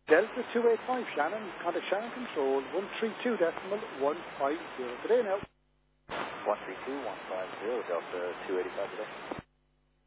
Delta 285 Shannon, contact Shannon Control 132.150 today now. 132.150, Delta 285 today.